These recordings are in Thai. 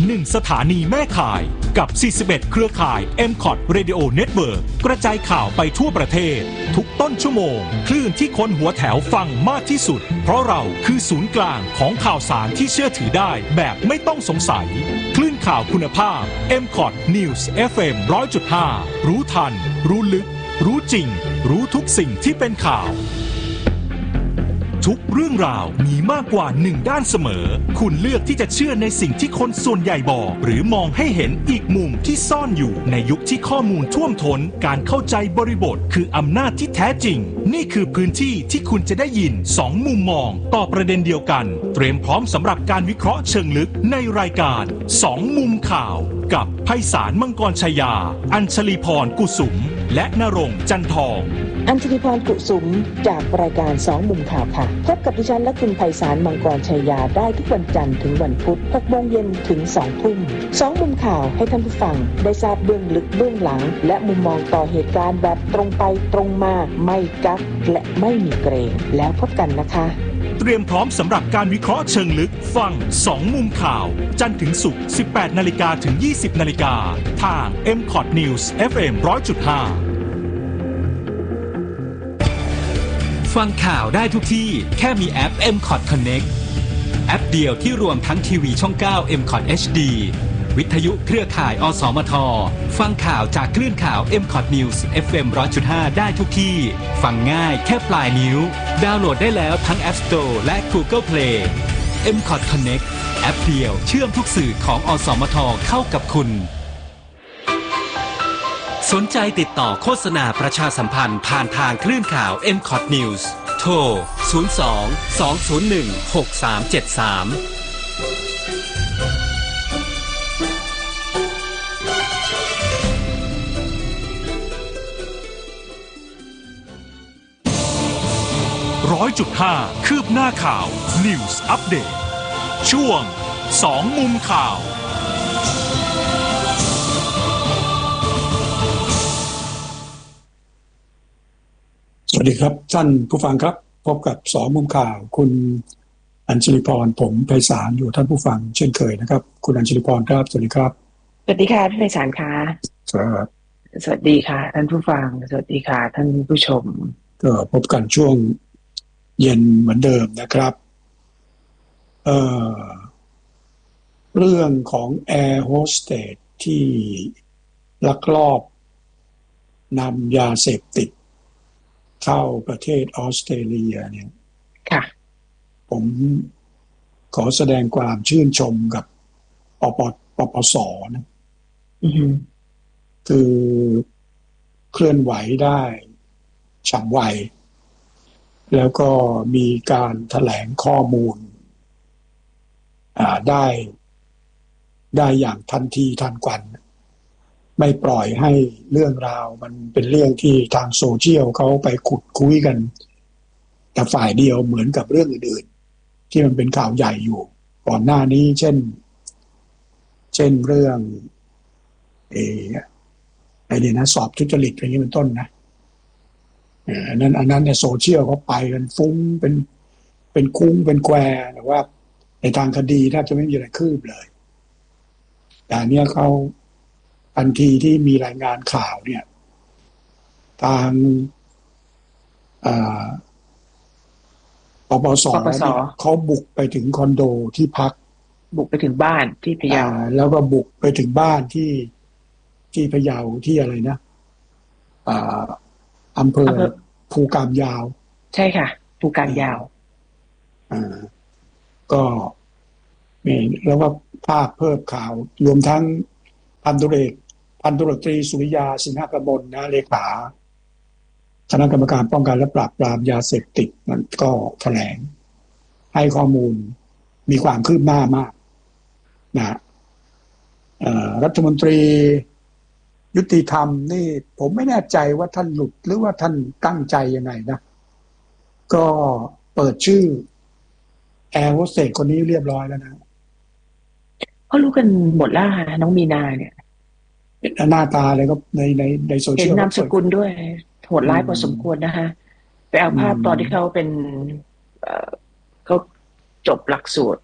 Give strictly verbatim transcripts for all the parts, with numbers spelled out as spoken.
หนึ่งสถานีแม่ข่ายกับสี่สิบเอ็ดเครือข่าย เอ็ม คอท Radio Network กระจายข่าวไปทั่วประเทศทุกต้นชั่วโมงคลื่นที่คนหัวแถวฟังมากที่สุดเพราะเราคือศูนย์กลางของข่าวสารที่เชื่อถือได้แบบไม่ต้องสงสัยคลื่นข่าวคุณภาพ เอ็ม คอท News เอฟ เอ็ม หนึ่งร้อยจุดห้า รู้ทันรู้ลึกรู้จริงรู้ทุกสิ่งที่เป็นข่าวทุกเรื่องราวมีมากกว่าหนึ่งด้านเสมอคุณเลือกที่จะเชื่อในสิ่งที่คนส่วนใหญ่บอกหรือมองให้เห็นอีกมุมที่ซ่อนอยู่ในยุคที่ข้อมูลท่วมท้นการเข้าใจบริบทคืออำนาจที่แท้จริงนี่คือพื้นที่ที่คุณจะได้ยินสองมุมมองต่อประเด็นเดียวกันเตรียมพร้อมสำหรับการวิเคราะห์เชิงลึกในรายการสองมุมข่าวกับไพศาลมังกรชัยยาอัญชลีพรกุสุมและณรงค์จันทองอัญชลีพรกุสุมจากรายการสองมุมข่าวค่ะพบกับดิฉันและคุณไพศาลมังกรชัยยาได้ทุกวันจันทร์ถึงวันพุธหกโมงเย็นถึงสองทุ่มสองมุมข่าวให้ท่านผู้ฟังได้ทราบเบื้องลึกเบื้องหลังและมุมมองต่อเหตุการณ์แบบตรงไปตรงมาไม่กักและไม่มีเกรงแล้วพบกันนะคะเตรียมพร้อมสำหรับการวิเคราะห์เชิงลึกฟังสองมุมข่าวจันทร์ถึงศุกร์ สิบแปดนาฬิกา ถึง ยี่สิบนาฬิกาทาง เอ็ม คอท News เอฟ เอ็ม หนึ่งร้อยจุดห้า ฟังข่าวได้ทุกที่แค่มีแอป เอ็ม คอท Connect แอปเดียวที่รวมทั้งทีวีช่อง เก้า เอ็ม คอท เอช ดี วิทยุเครือข่าย อสมท ฟังข่าวจากคลื่นข่าว เอ็ม คอท News เอฟ เอ็ม หนึ่งร้อยจุดห้า ได้ทุกที่ฟังง่ายแค่ปลายนิ้วดาวน์โหลดได้แล้วทั้ง App Store และ Google Play เอ็ม คอท Connect แอปเดียวเชื่อมทุกสื่อของอสมทเข้ากับคุณสนใจติดต่อโฆษณาประชาสัมพันธ์ผ่านทางคลื่นข่าว เอ็ม คอท News โทร ศูนย์ สอง สอง ศูนย์ หนึ่ง หก สาม เจ็ด สามร้อยจุดห้าคืบหน้าข่าว News Update ช่วงสองมุมข่าวสวัสดีครับท่านผู้ฟังครับพบกับสองมุมข่าวคุณอัญชลีพรผมไพศาลอยู่ท่านผู้ฟังเช่นเคยนะครับคุณอัญชลีพรครับสวัสดีครับสวัสดีค่ะพี่ไพศาลค่ะครับสวัสดีค่ะท่านผู้ฟังสวัสดีค่ะท่านผู้ชมก็พบกันช่วงเย็นเหมือนเดิมนะครับเอ่อเรื่องของแอร์โฮสเตสที่ลักลอบนำยาเสพติดเข้าประเทศออสเตรเลียเนี่ยค่ะผมขอแสดงความชื่นชมกับปปปปสนะอือฮึคือเคลื่อนไหวได้ฉับไวแล้วก็มีการแถลงข้อมูลอ่าได้ได้อย่างทันทีทันควันไม่ปล่อยให้เรื่องราวมันเป็นเรื่องที่ทางโซเชียลเขาไปขุดคุยกันแต่ฝ่ายเดียวเหมือนกับเรื่องอื่นๆที่มันเป็นข่าวใหญ่อยู่ก่อนหน้านี้เช่นเช่นเรื่องเอไอ้นี่นะสอบทุจริตอะไรอย่างนี้เป็นต้นนะอันนั้นอันนั้นเนี่ยโซเชียลเขาไปกันฟุ้งเป็นเป็นคุ้งเป็นแควแต่ว่าในทางคดีแทบจะไม่มีอะไรคืบเลยแต่เนี้ยเขาทันทีที่มีรายงานข่าวเนี่ยทางปปสเนี่ยเขาบุกไปถึงคอนโดที่พักบุกไปถึงบ้านที่พะเยาแล้วก็บุกไปถึงบ้านที่ที่พะเยาที่อะไรนะอ่าอำเภอภูกามยาวใช่ค่ะภูกามยาวอ่าก็นี่แล้วก็ภาพเพิ่มข่าวรวมทั้งพันตุเอกพันตุตรีสุริยาสิงหกมลนะเลขาคณะกรรมการป้องกันและปราบปรามยาเสพติดมันก็แถลงให้ข้อมูลมีความคืบหน้ามากนะรัฐมนตรียุติธรรมนี่ผมไม่แน่ใจว่าท่านหลุดหรือว่าท่านตั้งใจยังไงนะก็เปิดชื่อแอร์โฮสเตสคนนี้เรียบร้อยแล้วนะเขารู้กันหมดแล้วค่ะน้องมีนาเนี่ยหน้าตาอะไรก็ในในในโซเชียลเห็นนามสกุลด้วยโหดร้ายพอสมควรนะคะไปเอาภาพตอนที่เขาเป็นเขาจบหลักสูตร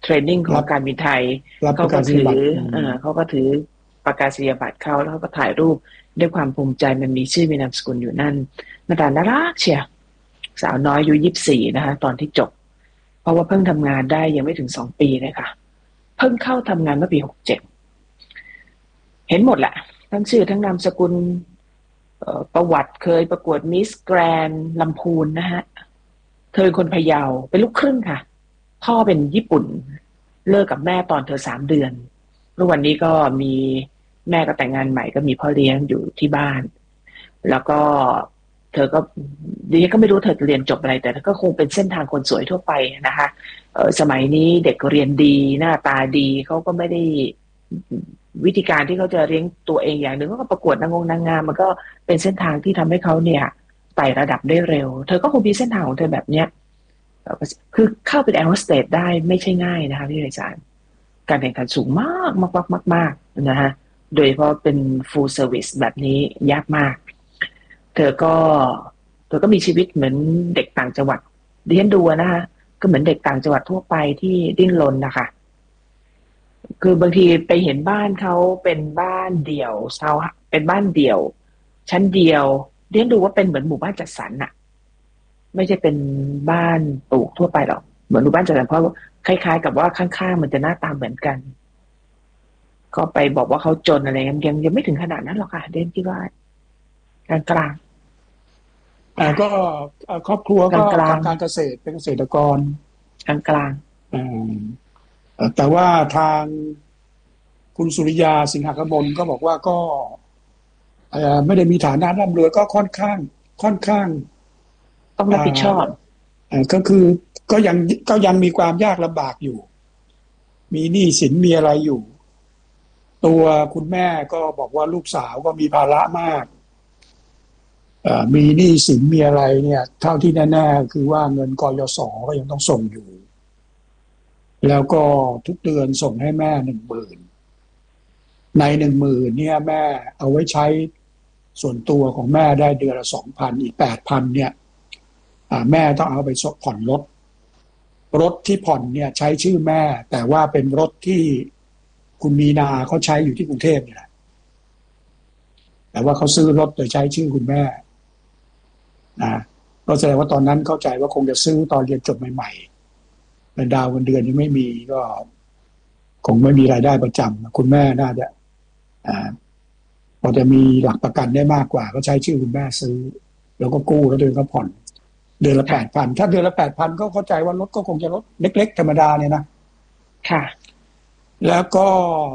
เทรนนิ่งของการบินไทยเขาก็ถือเออเขาก็ถือประกาศนียบัตรเขาแล้วเขาก็ถ่ายรูปด้วยความภูมิใจมันมีชื่อมีนามสกุลอยู่นั่นหน้าตาน่ารักเชียวสาวน้อยอายุยี่สิบสี่นะคะตอนที่จบเพราะว่าเพิ่งทำงานได้ยังไม่ถึงสองปีเลยค่ะเพิ่งเข้าทำงานเมื่อปีหกเจ็ดเห็นหมดแหละทั้งชื่อทั้งนามสกุลประวัติเคยประกวดมิสแกรนด์ลำพูนนะฮะเธอเป็นคนพะเยาเป็นลูกครึ่งค่ะพ่อเป็นญี่ปุ่นเลิกกับแม่ตอนเธอสามเดือนเมื่อวันนี้ก็มีแม่ก็แต่งงานใหม่ก็มีพ่อเลี้ยงอยู่ที่บ้านแล้วก็เธอก็ดิฉันก็ไม่รู้เธอเรียนจบอะไรแต่ก็คงเป็นเส้นทางคนสวยทั่วไปนะคะเออสมัยนี้เด็กเรียนดีหน้าตาดีเขาก็ไม่ได้วิธีการที่เขาจะเลี้ยงตัวเองอย่างหนึ่งก็ประกวดนางงนางงามมันก็เป็นเส้นทางที่ทำให้เขาเนี่ยไต่ระดับได้เร็วเธอก็คงมีเส้นทางของเธอแบบเนี้ยคือเข้าเป็นแอร์โฮสเตสได้ไม่ใช่ง่ายนะคะพี่ไพศาลการแข่งขันสูงมากมากมากมากมากนะฮะโดยเฉพาะเป็น full service แบบนี้ยากมากเธอก็เธอก็มีชีวิตเหมือนเด็กต่างจังหวัดเรียนดูนะคะก็เหมือนเด็กต่างจังหวัดทั่วไปที่ดิ้นรนนะคะคือบางทีไปเห็นบ้านเขาเป็นบ้านเดี่ยวเช่าเป็นบ้านเดี่ยวชั้นเดียวเรียนดูว่าเป็นเหมือนหมู่บ้านจัดสรรน่ะไม่ใช่เป็นบ้านปลูกทั่วไปหรอกเหมือนหมู่บ้านจัดสรรเพราะคล้ายๆกับว่าข้างๆมันจะหน้าตาเหมือนกันก็ไปบอกว่าเขาจนอะไรยังยังไม่ถึงขนาดนั้นหรอกค่ะเดนคิดว่ากลางกลางอ่าก็ครอบครัวก็ทำการเกษตรเป็นเกษตรกรกลางกลางอ่าแต่ว่าทางคุณสุริยาสิงหกมลก็บอกว่าก็ไม่ได้มีฐานะร่ำรวยก็ค่อนข้างค่อนข้างต้องรับผิดชอบอ่าก็คือก็ยังก็ยังมีความยากลำบากอยู่มีหนี้สินมีอะไรอยู่ตัวคุณแม่ก็บอกว่าลูกสาวก็มีภาระมากมีหนี้สินมีอะไรเนี่ยเท่าที่แน่ๆคือว่าเงินกยศก็ยังต้องส่งอยู่แล้วก็ทุกเดือนส่งให้แม่หนึ่งหมื่นในหนึ่งหมื่นเนี่ยแม่เอาไว้ใช้ส่วนตัวของแม่ได้เดือนละสองพันอีกแปดพันเนี่ยแม่ต้องเอาไปผ่อนรถรถที่ผ่อนเนี่ยใช้ชื่อแม่แต่ว่าเป็นรถที่คุณมีนาเขาใช้อยู่ที่กรุงเทพนี่แหละแต่ว่าเขาซื้อรถโดยใช้ชื่อคุณแม่นะก็แสดงว่าตอนนั้นเข้าใจว่าคงจะซื้อตอนเรียนจบใหม่ๆเป็นดาวเงินเดือนยังไม่มีก็คงไม่มีรายได้ประจำคุณแม่น่าจะอ่าพอจะมีหลักประกันได้มากกว่าก็ใช้ชื่อคุณแม่ซื้อแล้วก็กู้แล้วเดือนก็ผ่อนเดือนละแปดพันถ้าเดือนละแปดพันก็เข้าใจว่ารถก็คงจะรถเล็กๆธรรมดาเนี่ยนะค่ะแล้วก็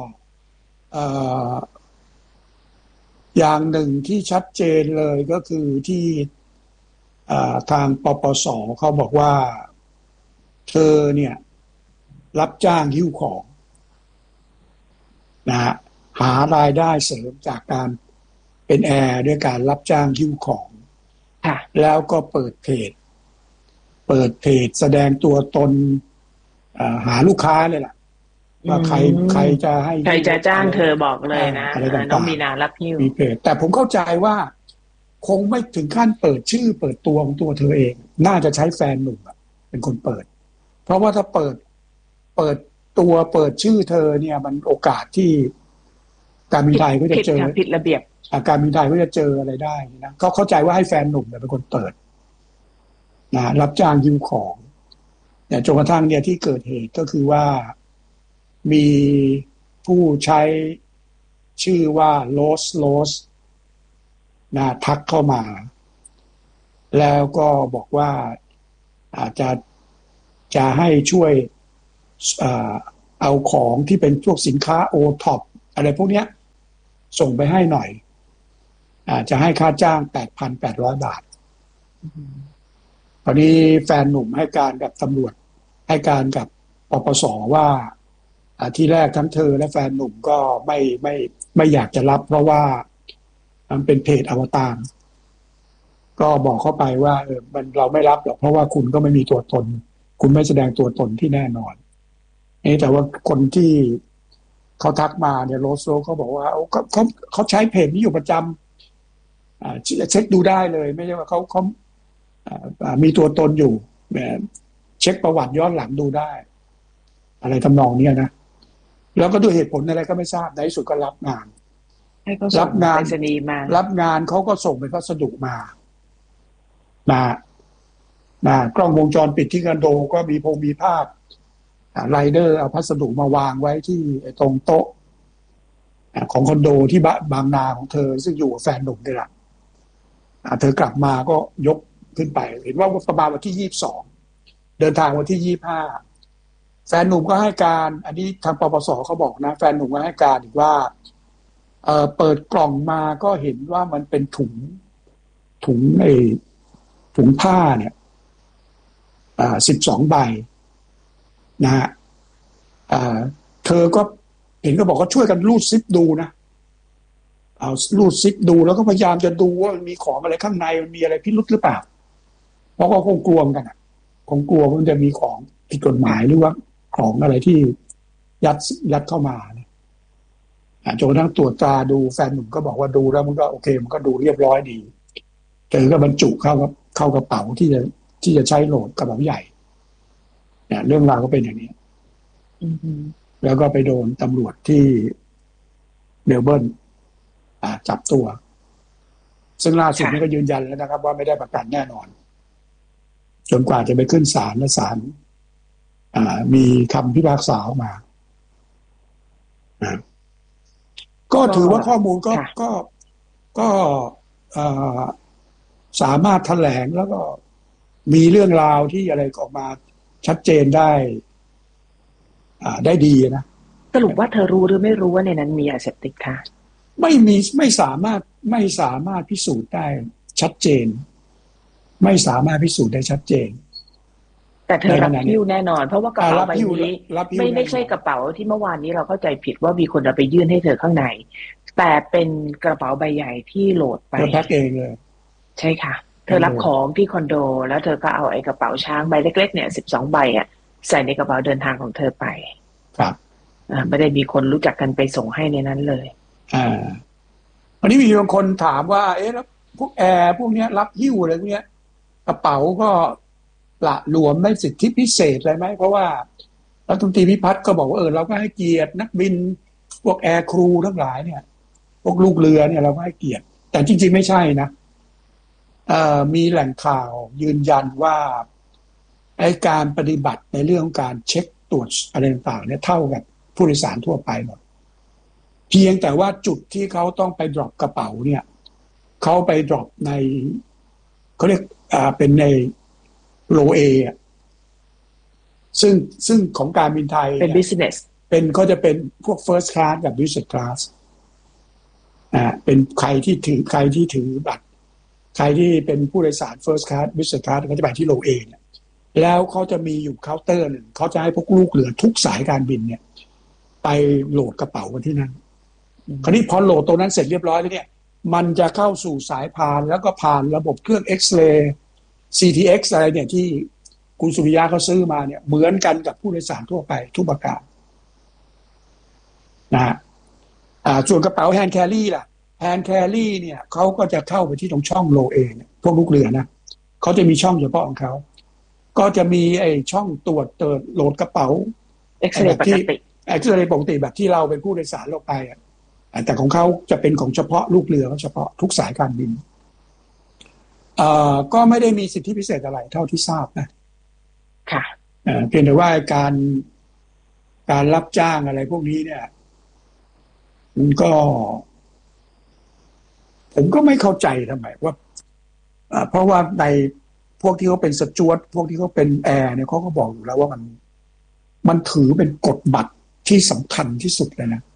อย่างหนึ่งที่ชัดเจนเลยก็คือที่ทางปปส.เขาบอกว่าเธอเนี่ยรับจ้างหิ้วของนะฮะหารายได้เสริมจากการเป็นแอร์ด้วยการรับจ้างหิ้วของแล้วก็เปิดเพจเปิดเพจแสดงตัวตนหาลูกค้าเลยล่ะว่าใครใครจะให้ใครจะจ้างเธอบอกเลยนะน้องมีนารับหิ้วมีเพจแต่ผมเข้าใจว่าคงไม่ถึงขั้นเปิดชื่อเปิดตัวของตัวเธอเองน่าจะใช้แฟนหนุ่มเป็นคนเปิดเพราะว่าถ้าเปิดเปิดตัวเปิดชื่อเธอเนี่ยมันโอกาสที่การบินไทยก็จะเจอผิดระเบียบการบินไทยก็จะเจออะไรได้นะเขาเข้าใจว่าให้แฟนหนุ่มเป็นคนเปิดนะรับจ้างยืมของแต่จนกระทั่งเนี่ยที่เกิดเหตุก็คือว่ามีผู้ใช้ชื่อว่าโลสโลสนะทักเข้ามาแล้วก็บอกว่าอาจจะจะให้ช่วยเอาของที่เป็นพวกสินค้าโอท็อปอะไรพวกเนี้ยส่งไปให้หน่อยอาจจะให้ค่าจ้าง แปดพันแปดร้อย บาทตอนนี้แฟนหนุ่มให้การกับตำรวจให้การกับปปส.ว่าที่แรกทั้งเธอและแฟนหนุ่มก็ไม่ไม่ไม่อยากจะรับเพราะว่ามันเป็นเพจอวตารก็บอกเข้าไปว่าเออมันเราไม่รับหรอกเพราะว่าคุณก็ไม่มีตัวตนคุณไม่แสดงตัวตนที่แน่นอนนี่แต่ว่าคนที่เขาทักมาเนี่ยโรสโซเขาบอกว่าเขาเขาเขาใช้เพจนี้อยู่ประจำอ่าเช็คดูได้เลยไม่ใช่ว่าเขาเขาอ่ามีตัวตนอยู่เช็คประวัติย้อนหลังดูได้อะไรทำนองเนี้ยนะแล้วก็ด้วยเหตุผลอะไรก็ไม่ทราบในที่สุดก็รับงานให้เขาส่งไปรษณีย์มารับงานเขาก็ส่งเป็นพัสดุมามานะกล้องวงจรปิดที่คอนโดก็มีพงมีภาพไรเดอร์เอาพัสดุมาวางไว้ที่ตรงโต๊ะของคอนโดที่บางนาของเธอซึ่งอยู่กับแฟนหนุ่มนี่แหละเธอกลับมาก็ยกขึ้นไปเห็นว่าประมาณวันที่ยี่สิบสองเดินทางวันที่ยี่สิบห้าแฟนหนุ่มก็ให้การอันนี้ทางปปสเขาบอกนะแฟนหนุ่มก็ให้การอีกว่าเอ่อเปิดกล่องมาก็เห็นว่ามันเป็นถุงถุงไอ้ถุงผ้าเนี่ยอ่าสิบสองใบนะฮะอ่าเธอก็เห็นก็บอกว่าช่วยกันรูดซิปดูนะเอารูดซิปดูแล้วก็พยายามจะดูว่ามันมีของอะไรข้างในมันมีอะไรพิรุธหรือเปล่าเพราะก็คงกลัวกันอ่ะคงกลัวมันจะมีของผิดกฎหมายหรือว่าของอะไรที่ยัดยัดเข้ามาเนี่ยจนกระทั่งตรวจตราดูแฟนหนุ่มก็บอกว่าดูแล้วมันก็โอเคมันก็ดูเรียบร้อยดีเธอก็บรรจุเข้ากับเข้ากระเป๋าที่จะที่จะใช้โหลดกระเป๋าใหญ่เนี่ยเรื่องราวก็เป็นอย่างนี้แล้วก็ไปโดนตำรวจที่เมลเบิร์นจับตัวซึ่งล่าสุดนี้ก็ยืนยันแล้วนะครับว่าไม่ได้ประกันแน่นอนจนกว่าจะไปขึ้นศาลและศาลมีคำพิพากษาออกมาก็ถือว่าข้อมูลก็ก็ก็สามารถแถลงแล้วก็มีเรื่องราวที่อะไรออกมาชัดเจนได้ได้ดีนะสรุปว่าเธอรู้หรือไม่รู้ว่าในนั้นมียาเสพติดค่ะไม่มีไม่สามารถไม่สามารถพิสูจน์ได้ชัดเจนไม่สามารถพิสูจน์ได้ชัดเจนแต่เธอรับหิ้วแน่นอนเพราะว่ากระเป๋าใบนี้ไม่ไม่ใช่กระเป๋าที่เมื่อวานนี้เราเข้าใจผิดว่ามีคนเอาไปยื่นให้เธอข้างในแต่เป็นกระเป๋าใบใหญ่ที่โหลดไปเธอแพ็คเองเลยใช่ค่ะเธอรับของที่คอนโดแล้วเธอก็เอาไอ้กระเป๋าช้างใบเล็กๆเนี่ยสิบสองใบอ่ะใส่ในกระเป๋าเดินทางของเธอไปครับอ่าไม่ได้มีคนรู้จักกันไปส่งให้ในนั้นเลยอ่าวันนี้มีบางคนถามว่าเอ๊ะแล้วพวกแอร์พวกเนี้ยรับหิ้วอะไรพวกเนี้ยกระเป๋าก็ละหลวมได้สิทธิพิเศษอะไรไหมเพราะว่ารัฐมนตรีพิพัฒน์ก็บอกว่าเออเราก็ให้เกียรตินักบินพวกแอร์ครูทั้งหลายเนี่ยพวกลูกเรือเนี่ยเราก็ให้เกียรติแต่จริงๆไม่ใช่นะเอ่อมีแหล่งข่าวยืนยันว่าไอ้การปฏิบัติในเรื่องของการเช็คตรวจอะไรต่างๆเนี่ยเท่ากับผู้โดยสารทั่วไปหมดเพียงแต่ว่าจุดที่เขาต้องไปดรอปกระเป๋าเนี่ยเขาไปดรอปในเขาเรียกอ่าเป็นในโลเอซึ่งซึ่งของการบินไทยเป็น business เป็นก็จะเป็นพวก first class กับ business class อ่าเป็นใครที่ถือใครที่ถือบัตรใครที่เป็นผู้โดยสาร first class business class เขาจะไปที่โลเอเนี่ยแล้วเขาจะมีอยู่เคาน์เตอร์หนึ่งเขาจะให้พวกลูกเรือทุกสายการบินเนี่ยไปโหลดกระเป๋ากันที่นั่นคราวนี้พอโหลดตรงนั้นเสร็จเรียบร้อยแล้วเนี่ยมันจะเข้าสู่สายพานแล้วก็ผ่านระบบเครื่องเอ็กซเรย์ ซี ที เอ็กซ์ อะไรเนี่ยที่คุณสุริยะเขาซื้อมาเนี่ยเหมือนกันกับผู้โดยสารทั่วไปทุกประการนะฮะอ่าส่วนกระเป๋าแฮนด์แครี่ล่ะแฮนด์แครี่เนี่ยเขาก็จะเข้าไปที่ตรงช่องโลเอเนี่ยพวกลูกเรือนะเขาจะมีช่องเฉพาะของเขาก็จะมีไอ้ช่องตรวจเติร์ดโหลดกระเป๋าเอ็กซเรย์ปกติเอ็กซเรย์ปกติแบบที่เราเป็นผู้โดยสารเราไปอ่ะแต่ของเขาจะเป็นของเฉพาะลูกเรือเฉพาะทุกสายการบินเอ่อก็ไม่ได้มีสิทธิพิเศษอะไรเท่าที่ทราบนะค่ะเอ่อเพียงแต่ว่าการการรับจ้างอะไรพวกนี้เนี่ยมันก็ผมก็ไม่เข้าใจทำไมว่าเพราะว่าในพวกที่เขาเป็นสจ๊วตพวกที่เขาเป็นแอร์เนี่ยเขาก็บอกอยู่แล้วว่ามันมันถือเป็นกฎบัตรที่สำคัญที่สุดเลยนะ